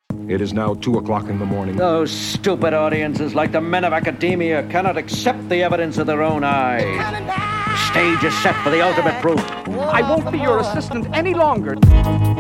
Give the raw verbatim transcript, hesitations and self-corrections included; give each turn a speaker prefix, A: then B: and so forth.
A: It is now two o'clock in the morning.
B: Those stupid audiences, like the men of academia, cannot accept the evidence of their own eyes. Stage is set for the ultimate proof.
C: I won't be your assistant any longer.